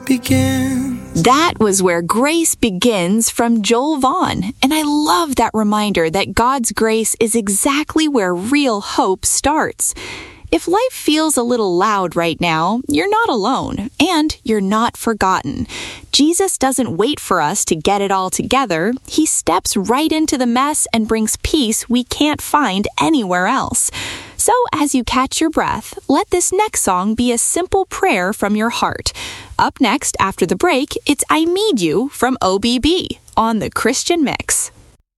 begins. That was Where Grace Begins from Joel Vaughn. And I love that reminder that God's grace is exactly where real hope starts. If life feels a little loud right now, you're not alone, and you're not forgotten. Jesus doesn't wait for us to get it all together. He steps right into the mess and brings peace we can't find anywhere else. So as you catch your breath, let this next song be a simple prayer from your heart. Up next, after the break, it's I Need You from OBB on The Christian Mix.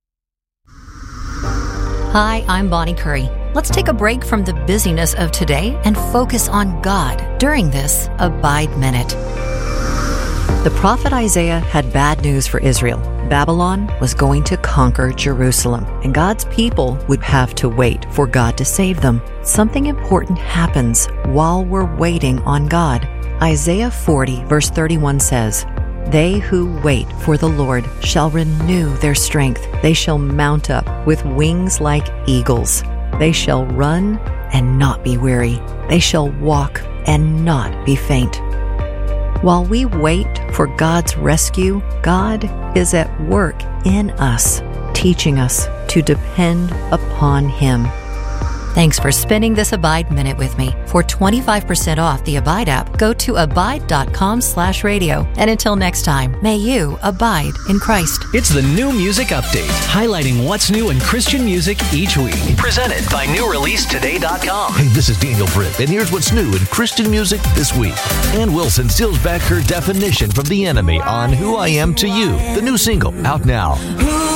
Hi, I'm Bonnie Curry. Let's take a break from the busyness of today and focus on God during this Abide Minute. The prophet Isaiah had bad news for Israel. Babylon was going to conquer Jerusalem, and God's people would have to wait for God to save them. Something important happens while we're waiting on God. Isaiah 40, verse 31 says, "They who wait for the Lord shall renew their strength. They shall mount up with wings like eagles. They shall run and not be weary. They shall walk and not be faint." While we wait for God's rescue, God is at work in us, teaching us to depend upon Him. Thanks for spending this Abide Minute with me. For 25% off the Abide app, go to abide.com/radio. And until next time, may you abide in Christ. It's the New Music Update, highlighting what's new in Christian music each week. Presented by NewReleaseToday.com. Hey, this is Daniel Britt, and here's what's new in Christian music this week. Ann Wilson steals back her definition from The Enemy on Who I Am to You, the new single, out now.